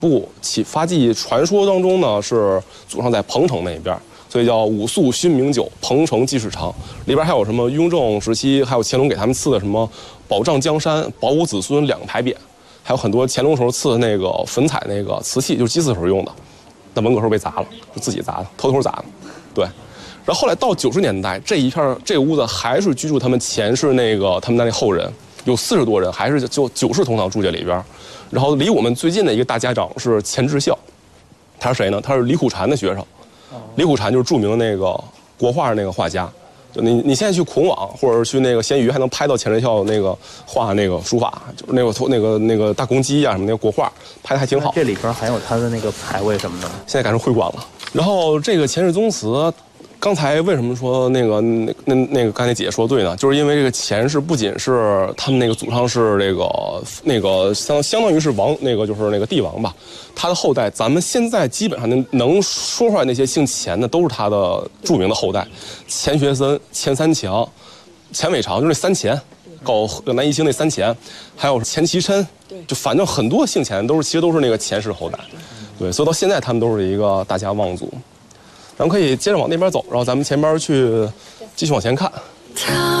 发迹传说当中呢是祖上在彭城那边，所以叫五宿勋名酒，彭城记事长。里边还有什么雍正时期，还有乾隆给他们赐的什么保障江山、保我子孙2个牌匾，还有很多乾隆时候赐的那个粉彩那个瓷器，就是祭祀时候用的。但文革时候被砸了，就自己砸的，偷偷砸的，对。然后后来到90年代，这个屋子还是居住他们前世他们那后人，有40多人，还是就9世同堂住这里边。然后离我们最近的一个大家长是钱志孝，他是谁呢？他是李苦禅的学生。李苦禅就是著名的那个国画那个画家。就你现在去孔网或者去那个闲鱼，还能拍到钱志孝那个画那个书法，就是那个大公鸡啊什么那个国画，拍的还挺好。 这里边还有他的那个牌位什么的， 现在改成会馆了。然后这个钱氏宗祠，刚才为什么说那个刚才姐姐说对呢？就是因为这个钱氏不仅是他们那个祖上是那个相当于是王就是那个帝王吧，他的后代，咱们现在基本上能说出来那些姓钱的都是他的著名的后代，钱学森、钱三强、钱伟长，就是那三钱。搞南一星那三钱，还有钱其琛，就反正很多姓钱其实都是那个钱氏后代，对，所以到现在他们都是一个大家望族。咱们可以接着往那边走，然后咱们前边去继续往前看。